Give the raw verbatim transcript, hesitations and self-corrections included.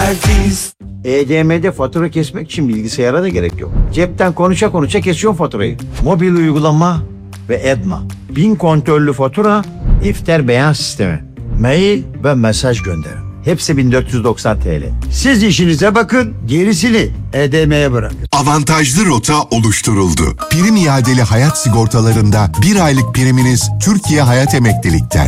Tertemiz. E D M'de fatura kesmek için bilgisayara da gerek yok. Cepten konuşa konuşa kesiyorsun faturayı. Mobil uygulama ve Edma. Bin kontörlü fatura, iftar beyan sistemi. Mail ve mesaj gönderin. Hepsi bin dört yüz doksan T L. Siz işinize bakın, gerisini E D M'ye bırakın. Avantajlı rota oluşturuldu. Prim iadeli hayat sigortalarında bir aylık priminiz Türkiye Hayat Emeklilik'ten.